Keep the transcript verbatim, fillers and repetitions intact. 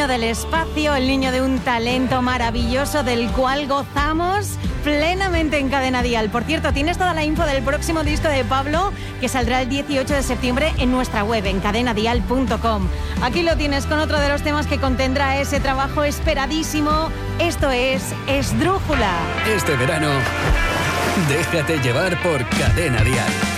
niño del espacio, el niño de un talento maravilloso del cual gozamos plenamente en Cadena Dial. Por cierto, tienes toda la info del próximo disco de Pablo, que saldrá el dieciocho de septiembre en nuestra web, en cadena dial punto com. Aquí lo tienes con otro de los temas que contendrá ese trabajo esperadísimo. Esto es Esdrújula. Este verano, déjate llevar por Cadena Dial.